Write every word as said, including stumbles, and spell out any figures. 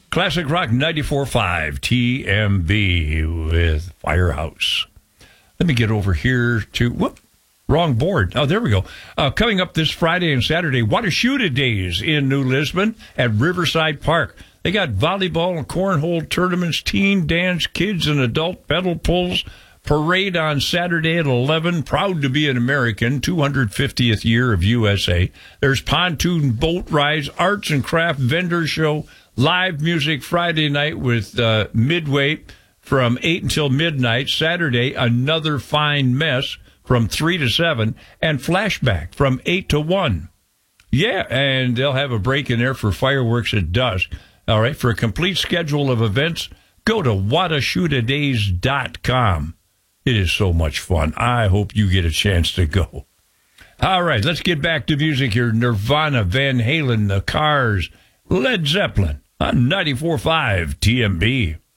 Classic Rock ninety-four point five T M B with Firehouse. Let me get over here to, whoop, wrong board. Oh, there we go. Uh, coming up this Friday and Saturday, Watashuta Days in New Lisbon at Riverside Park. They got volleyball and cornhole tournaments, teen dance, kids and adult pedal pulls, parade on Saturday at eleven. Proud to be an American, two hundred fiftieth year of U S A. There's pontoon boat rides, arts and craft vendor show, live music Friday night with uh, Midway from eight until midnight. Saturday, Another Fine Mess from three to seven, and Flashback from eight to one. Yeah, and they'll have a break in there for fireworks at dusk. All right, for a complete schedule of events, go to watashuta days dot com. It is so much fun. I hope you get a chance to go. All right, let's get back to music here. Nirvana, Van Halen, The Cars, Led Zeppelin on ninety-four point five T M B.